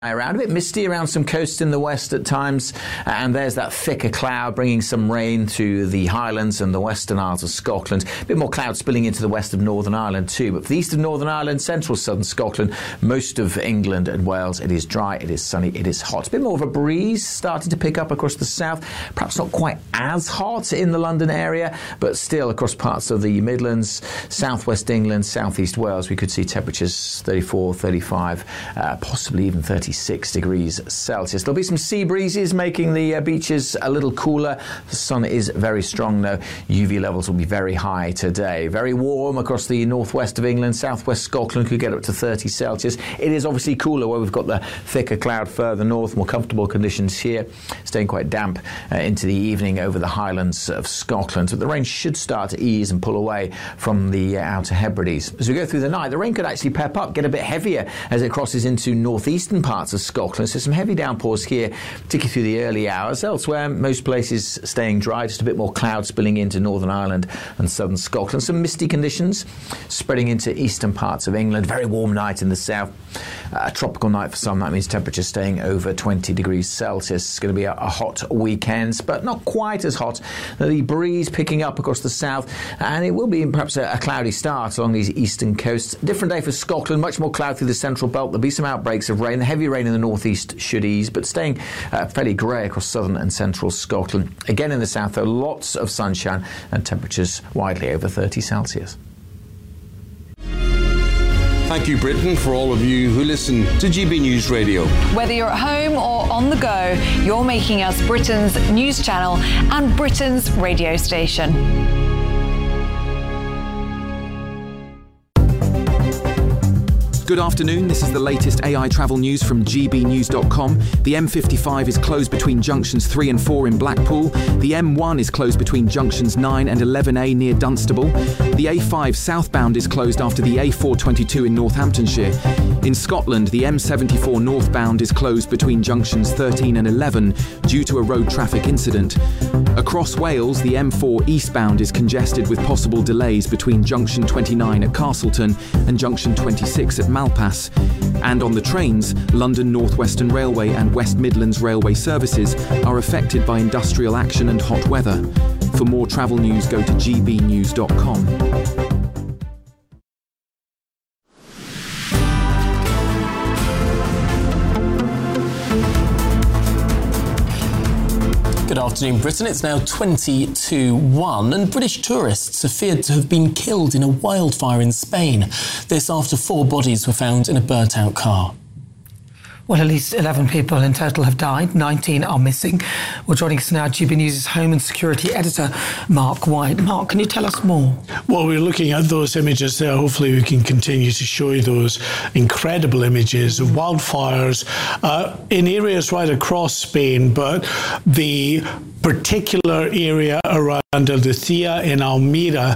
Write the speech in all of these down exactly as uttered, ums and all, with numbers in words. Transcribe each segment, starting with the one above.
Around a bit misty around some coasts in the west at times, and there's that thicker cloud bringing some rain to the Highlands and the Western Isles of Scotland. A bit more cloud spilling into the west of Northern Ireland too, but for the east of Northern Ireland, central southern Scotland, most of England and Wales, it is dry, it is sunny, it is hot. A bit more of a breeze starting to pick up across the south, perhaps not quite as hot in the London area, but still across parts of the Midlands, southwest England, southeast Wales, we could see temperatures thirty-four, thirty-five, uh, possibly even thirty-six degrees Celsius. There'll be some sea breezes making the uh, beaches a little cooler. The sun is very strong though. U V levels will be very high today. Very warm across the northwest of England. Southwest Scotland could get up to thirty Celsius. It is obviously cooler where we've got the thicker cloud further north. More comfortable conditions here. Staying quite damp uh, into the evening over the Highlands of Scotland. But the rain should start to ease and pull away from the uh, Outer Hebrides. As we go through the night, the rain could actually pep up, get a bit heavier as it crosses into northeastern parts of Scotland. So some heavy downpours here, particularly through the early hours. Elsewhere, most places staying dry, just a bit more cloud spilling into Northern Ireland and southern Scotland. Some misty conditions spreading into eastern parts of England. Very warm night in the south. Uh, a tropical night for some. That means temperatures staying over twenty degrees Celsius. It's going to be a, a hot weekend, but not quite as hot. The breeze picking up across the south, and it will be perhaps a, a cloudy start along these eastern coasts. Different day for Scotland. Much more cloud through the central belt. There'll be some outbreaks of rain. The heavy rain in the northeast should ease, but staying uh, fairly grey across southern and central Scotland. Again in the south, though, lots of sunshine and temperatures widely over thirty Celsius. Thank you, Britain, for all of you who listen to G B News Radio. Whether you're at home or on the go, you're making us Britain's news channel and Britain's radio station. Good afternoon, this is the latest A I travel news from G B news dot com. The M fifty-five is closed between junctions three and four in Blackpool. The M one is closed between junctions nine and eleven A near Dunstable. The A five southbound is closed after the A four twenty-two in Northamptonshire. In Scotland, the M seventy-four northbound is closed between junctions thirteen and eleven due to a road traffic incident. Across Wales, the M four eastbound is congested with possible delays between junction twenty-nine at Castleton and junction twenty-six at Malpass. And on the trains, London North Western Railway and West Midlands Railway services are affected by industrial action and hot weather. For more travel news, go to G B news dot com. Good afternoon, Britain. It's now twenty to one, and British tourists are feared to have been killed in a wildfire in Spain. This after four bodies were found in a burnt-out car. Well, at least eleven people in total have died, nineteen are missing. Well, joining us now, G B News' Home and Security Editor, Mark White. Mark, can you tell us more? Well, we're looking at those images there. Hopefully we can continue to show you those incredible images of wildfires uh, in areas right across Spain, but the particular area around Andalucía in Almería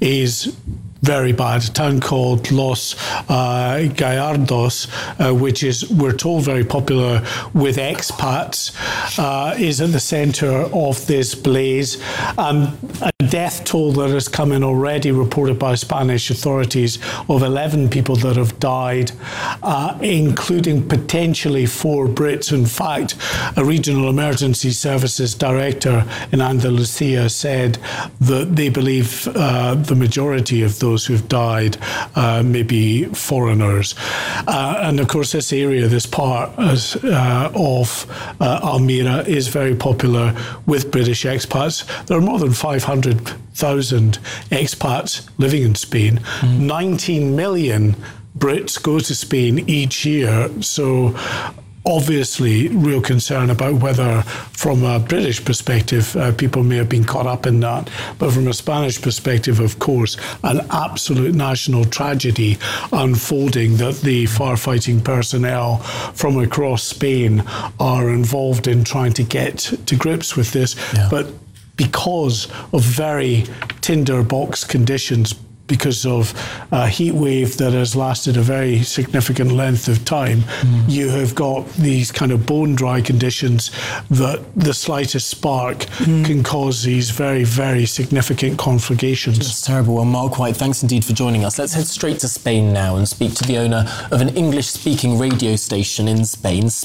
is very bad. A town called Los uh, Gallardos, uh, which is, we're told, very popular with expats, uh, is at the centre of this blaze. Um, a death toll that has come in already reported by Spanish authorities of eleven people that have died, uh, including potentially four Brits. In fact, a regional emergency services director in Andalusia said that they believe uh, the majority of those who've died uh, may be foreigners. Uh, and of course, this area, this part as, uh, of uh, Almería is very popular with British expats. There are more than five hundred thousand expats living in Spain. Mm. nineteen million Brits go to Spain each year. So obviously real concern about whether, from a British perspective, uh, people may have been caught up in that. But from a Spanish perspective, of course, an absolute national tragedy unfolding that the firefighting personnel from across Spain are involved in trying to get to grips with this. Yeah. But because of very tinderbox conditions because of a heat wave that has lasted a very significant length of time, mm. you have got these kind of bone dry conditions that the slightest spark mm. can cause these very, very significant conflagrations. That's terrible. Well, Mark White, thanks indeed for joining us. Let's head straight to Spain now and speak to the owner of an English-speaking radio station in Spain.